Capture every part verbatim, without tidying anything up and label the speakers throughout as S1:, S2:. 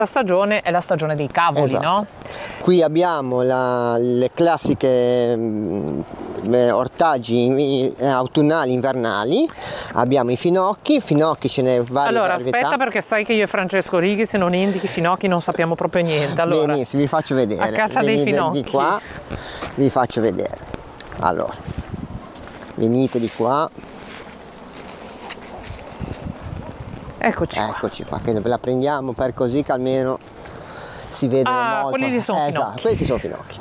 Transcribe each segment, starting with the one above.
S1: La stagione è la stagione dei cavoli,
S2: esatto.
S1: no?
S2: Qui abbiamo la, le classiche mh, ortaggi autunnali, invernali. Abbiamo i finocchi, finocchi ce ne varie
S1: Allora
S2: varietà.
S1: aspetta, perché sai che io e Francesco Righi, se non indichi finocchi non sappiamo proprio niente. Allora,
S2: benissimo, vi faccio vedere.
S1: a caccia dei
S2: Venite
S1: finocchi.
S2: di qua, vi faccio vedere. Allora, venite di qua.
S1: Eccoci qua.
S2: Eccoci qua, che la prendiamo per così che almeno si vede
S1: Ah,
S2: molto.
S1: quelli lì sono
S2: eh,
S1: finocchi.
S2: esatto, questi sono finocchi.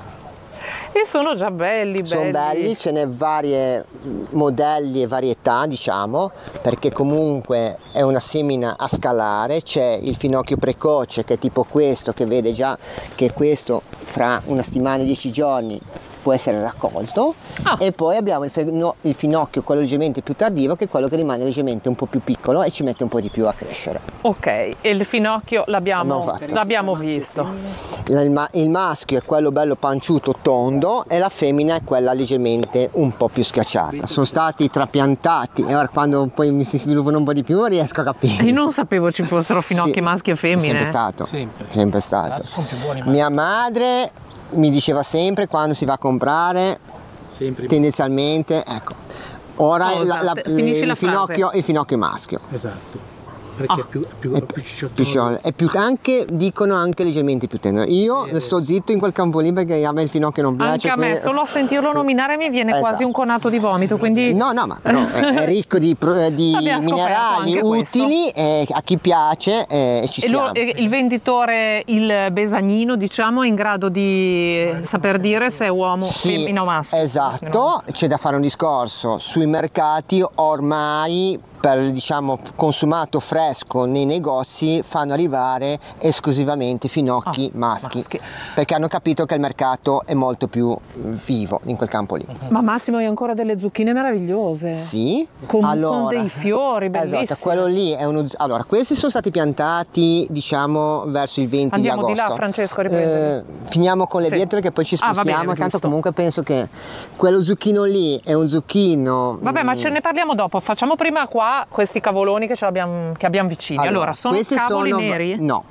S1: E sono già belli, belli.
S2: Sono belli, ce n'è varie modelli e varietà, diciamo, perché comunque è una semina a scalare. C'è il finocchio precoce, che è tipo questo, che vede già che questo fra una settimana e dieci giorni può essere raccolto.
S1: Ah.
S2: E poi abbiamo il, fino- il finocchio, quello leggermente più tardivo, che è quello che rimane leggermente un po' più piccolo e ci mette un po' di più a crescere.
S1: Ok, e il finocchio l'abbiamo,
S2: Abbiamo fatto.
S1: l'abbiamo visto.
S2: Il, ma- il maschio è quello bello panciuto tondo e la femmina è quella leggermente un po' più schiacciata. Sono stati trapiantati e ora quando poi mi si sviluppano un po' di più non riesco a capire.
S1: Io non sapevo ci fossero finocchi
S2: Sì,
S1: maschi e femmine.
S2: È sempre stato.
S3: Sempre.
S2: Sempre stato.
S3: Sono più buoni, ma
S2: Mia madre mi diceva sempre quando si va a comprare,
S3: sempre
S2: tendenzialmente, ecco, ora
S1: Cosa?
S2: la- la-
S1: Finisci
S2: il,
S1: la
S2: finocchio, il finocchio maschio.
S3: esatto. Perché
S1: Ah.
S3: è più, più,
S2: È
S3: più cicciotto.
S2: più sciolto, è più anche, dicono anche leggermente più tenero. Io
S3: Sì.
S2: sto zitto in quel campo lì perché a me il finocchio non piace.
S1: Anche a me,
S2: quindi-
S1: solo a sentirlo nominare mi viene
S2: Esatto.
S1: quasi un conato di vomito, quindi
S2: No, no, ma però è, è ricco di, pro- eh, di
S1: Abbiamo scoperto
S2: minerali
S1: anche questo.
S2: utili e a chi piace eh, ci
S1: E lo-
S2: siamo.
S1: e il venditore, il besagnino, diciamo, è in grado di saper dire se è uomo,
S2: Sì,
S1: femmina o maschio.
S2: esatto, c'è da fare un discorso sui mercati ormai. Per diciamo consumato fresco nei negozi fanno arrivare esclusivamente finocchi
S1: Ah,
S2: maschi,
S1: maschi.
S2: perché hanno capito che il mercato è molto più vivo in quel campo lì.
S1: Ma Massimo, hai ancora delle zucchine meravigliose.
S2: Sì,
S1: Con,
S2: allora,
S1: con dei fiori bellissimi.
S2: esatto, quello lì è uno. Allora, questi sono stati piantati diciamo verso il venti
S1: Andiamo
S2: di
S1: di
S2: agosto.
S1: là, Francesco, a riprendere.
S2: Eh, finiamo con le
S1: Sì.
S2: bietole che poi ci
S1: Ah, va
S2: spostiamo.
S1: bene,
S2: Tanto
S1: giusto.
S2: comunque penso che quello zucchino lì è un zucchino.
S1: Vabbè, ma
S2: mm,
S1: ce ne parliamo dopo. Facciamo prima qua questi cavoloni che, ce l'abbiamo, che abbiamo vicini. Allora, sono
S2: questi
S1: cavoli
S2: sono-
S1: neri?
S2: No.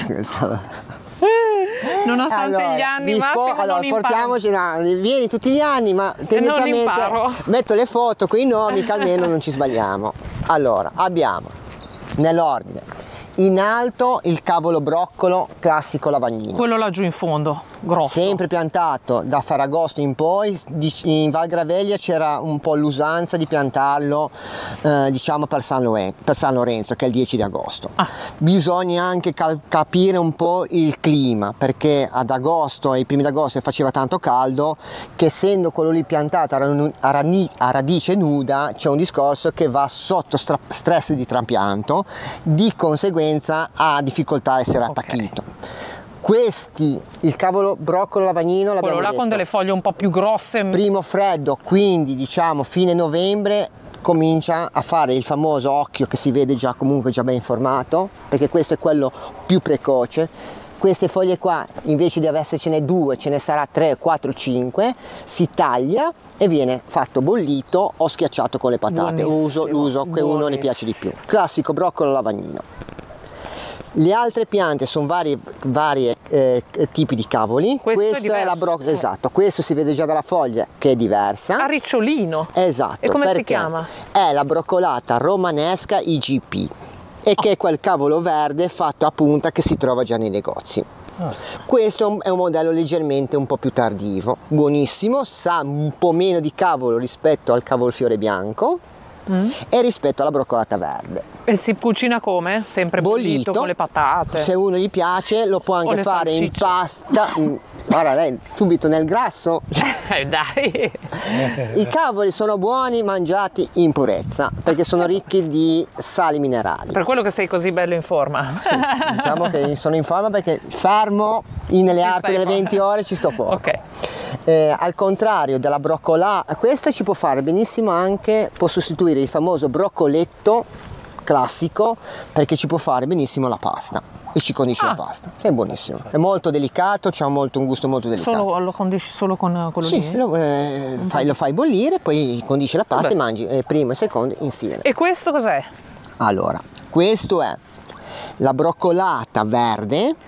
S1: Nonostante
S2: Allora,
S1: gli anni,
S2: vi
S1: Massimo,
S2: spo- allora
S1: non imparo.
S2: portiamoci, no, vieni tutti gli anni, ma tendenzialmente
S1: imparo.
S2: metto le foto con i nomi che almeno non ci sbagliamo. Allora, abbiamo nell'ordine in alto il cavolo broccolo classico lavagnino.
S1: Quello laggiù in fondo, grosso.
S2: Sempre piantato da Ferragosto in poi. Di- in Val Graveglia c'era un po' l'usanza di piantarlo eh, diciamo per San, Loren- per San Lorenzo, che è il dieci di agosto.
S1: Ah.
S2: Bisogna anche cal- capire un po' il clima, perché ad agosto, ai primi d'agosto faceva tanto caldo, che essendo quello lì piantato a, ranu- a rani- a radice nuda c'è un discorso che va sotto stra- stress di trapianto, di conseguenza ha difficoltà a essere
S1: Ok.
S2: attecchito. Questi, il cavolo broccolo lavagnino, l'abbiamo
S1: Quello là
S2: detto,
S1: con delle foglie un po' più grosse.
S2: primo freddo, quindi diciamo fine novembre comincia a fare il famoso occhio che si vede già comunque già ben formato, perché questo è quello più precoce. Queste foglie qua, invece di avercene due, ce ne sarà tre, quattro, cinque, si taglia e viene fatto bollito o schiacciato con le patate.
S1: Buonissimo,
S2: Uso l'uso che uno ne piace di più. Classico broccolo lavagnino. Le altre piante sono varie, varie eh, tipi di cavoli.
S1: Questo è
S2: è, la
S1: diverso.
S2: broccolo, esatto, questo si vede già dalla foglia che è diversa.
S1: A ricciolino.
S2: Esatto.
S1: E come si
S2: perché
S1: chiama?
S2: È la broccolata romanesca I G P e che è quel cavolo verde fatto a punta che si trova già nei negozi. Questo è un modello leggermente un po' più tardivo, buonissimo, sa un po' meno di cavolo rispetto al cavolfiore bianco. Mm. E rispetto alla broccolata verde.
S1: E si cucina come? Sempre bollito,
S2: Bollito,
S1: con le patate.
S2: Se uno gli piace lo può
S1: O
S2: anche
S1: le
S2: fare in
S1: salsicce.
S2: pasta. in- Guarda lei, subito nel grasso.
S1: Eh, dai.
S2: I cavoli sono buoni mangiati in purezza perché sono ricchi di sali minerali.
S1: Per quello che sei così bello in forma.
S2: Sì, diciamo che sono in forma perché fermo in- nelle
S1: Ci
S2: arti
S1: stai
S2: delle
S1: poco.
S2: venti ore ci sto poco.
S1: Ok.
S2: Eh, al contrario della broccolata, questa ci può fare benissimo anche, può sostituire il famoso broccoletto classico perché ci può fare benissimo la pasta e ci condisce
S1: Ah.
S2: la pasta. È buonissimo, è molto delicato, ha molto, un gusto molto delicato.
S1: Solo, lo condisci solo con quello
S2: Sì,
S1: lì?
S2: lo, eh, fai, lo fai bollire, poi condisci la pasta
S1: Vabbè.
S2: e mangi eh, primo e secondo insieme.
S1: E questo cos'è?
S2: Allora, questo è la broccolata verde